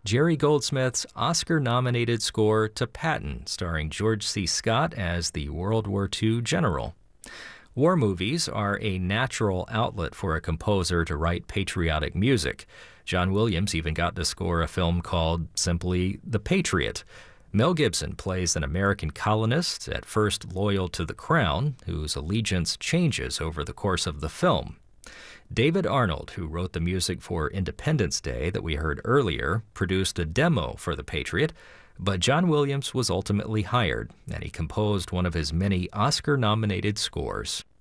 Jerry Goldsmith's Oscar-nominated score to Patton, starring George C. Scott as the World War II general. War movies are a natural outlet for a composer to write patriotic music. John Williams even got to score a film called simply The Patriot. Mel Gibson plays an American colonist, at first loyal to the crown, whose allegiance changes over the course of the film. David Arnold, who wrote the music for Independence Day that we heard earlier, produced a demo for The Patriot, but John Williams was ultimately hired, and he composed one of his many Oscar-nominated scores.